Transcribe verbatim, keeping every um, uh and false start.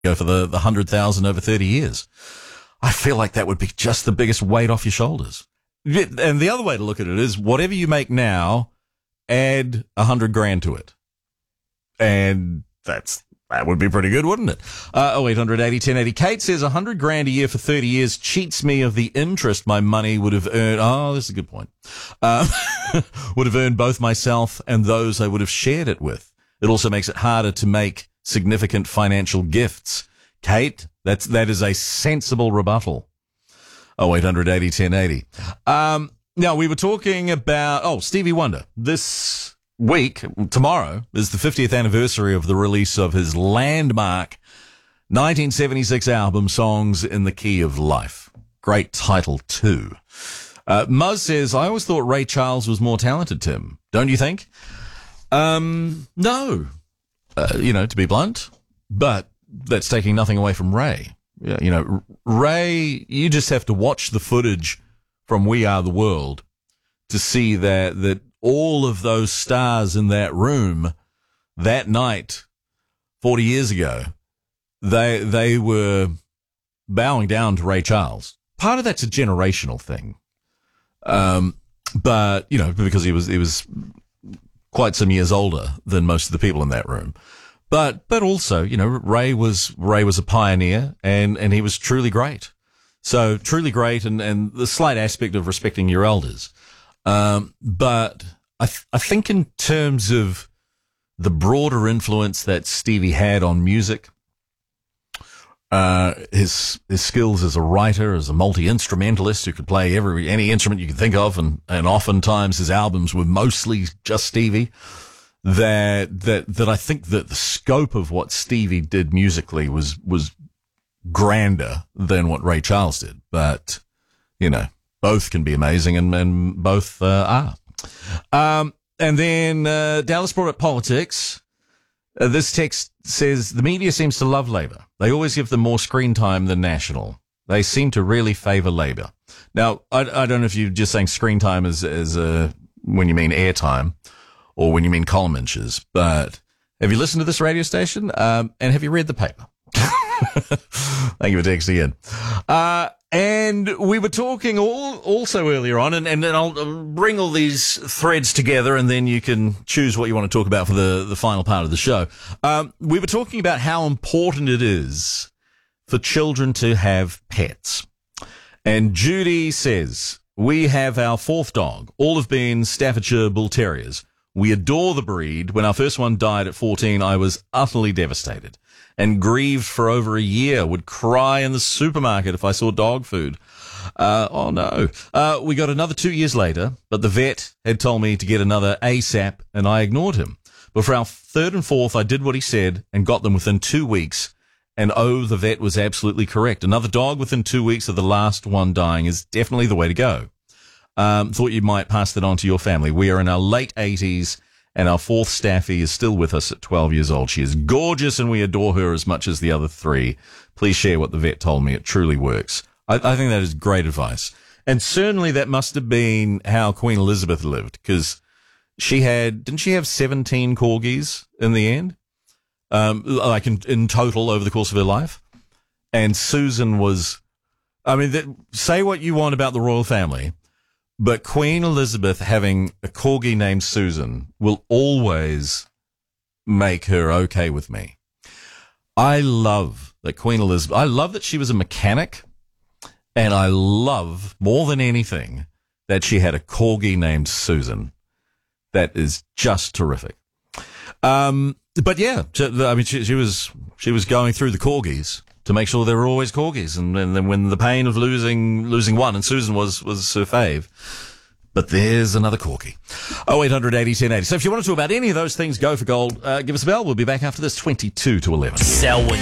go for the, the one hundred thousand over thirty years. I feel like that would be just the biggest weight off your shoulders. And the other way to look at it is whatever you make now, add a hundred grand to it. And that's, that would be pretty good, wouldn't it? Uh, oh eight hundred eighty ten eighty. Kate says a hundred grand a year for thirty years cheats me of the interest my money would have earned. Oh, this is a good point. Um, would have earned both myself and those I would have shared it with. It also makes it harder to make significant financial gifts. Kate, that's, that is a sensible rebuttal. Oh eight hundred eighty ten eighty. Um, now we were talking about, oh, Stevie Wonder. This week, tomorrow, is the fiftieth anniversary of the release of his landmark nineteen seventy-six album, Songs in the Key of Life. Great title, too. Uh, Muzz says, I always thought Ray Charles was more talented, Tim. Don't you think? Um, no. Uh, you know, to be blunt, but that's taking nothing away from Ray. You know, Ray, you just have to watch the footage from We Are the World to see that, that all of those stars in that room that night, forty years ago, they, they were bowing down to Ray Charles. Part of that's a generational thing. Um, but, you know, because he was, he was quite some years older than most of the people in that room. But, but also, you know, Ray was, Ray was a pioneer and, and he was truly great. So truly great and, and the slight aspect of respecting your elders. Um, but I, th- I think in terms of the broader influence that Stevie had on music, uh, his, his skills as a writer, as a multi-instrumentalist who could play every, any instrument you could think of. And, and oftentimes his albums were mostly just Stevie. That, that, that I think that the scope of what Stevie did musically was, was grander than what Ray Charles did. But, you know, both can be amazing and, and both, uh, are. Um, and then, uh, Dallas brought up politics. Uh, this text says the media seems to love Labour. They always give them more screen time than National. They seem to really favour Labour. Now, I, I don't know if you're just saying screen time as, as, uh, when you mean airtime. Or when you mean column inches, but have you listened to this radio station? Um, and have you read the paper? Thank you for texting in. Uh, and we were talking all, also earlier on, and, and then I'll bring all these threads together and then you can choose what you want to talk about for the, the final part of the show. Um, we were talking about how important it is for children to have pets. And Judy says, we have our fourth dog. All have been Staffordshire Bull Terriers. We adore the breed. When our first one died at fourteen, I was utterly devastated and grieved for over a year, would cry in the supermarket if I saw dog food. Uh, oh no. Uh, we got another two years later, but the vet had told me to get another ASAP and I ignored him. But for our third and fourth, I did what he said and got them within two weeks. And oh, the vet was absolutely correct. Another dog within two weeks of the last one dying is definitely the way to go. Um, thought you might pass that on to your family. We are in our late eighties, and our fourth staffy is still with us at twelve years old. She is gorgeous, and we adore her as much as the other three. Please share what the vet told me. It truly works. I, I think that is great advice. And certainly that must have been how Queen Elizabeth lived, because she had, didn't she have seventeen corgis in the end? Um, like in, in total over the course of her life? And Susan was, I mean, that, say what you want about the royal family, but Queen Elizabeth having a corgi named Susan will always make her okay with me. I love that Queen Elizabeth, I love that she was a mechanic, and I love more than anything that she had a corgi named Susan. That is just terrific. Um, but yeah, I mean, she, she was, she was going through the corgis to make sure there were always corgis. And, and then when the pain of losing, losing one, and Susan was, was her fave. But there's another corgi. oh eight hundred eighty ten eighty. So if you want to talk about any of those things, go for gold. Uh, give us a bell. We'll be back after this, twenty-two to eleven. Selwyn.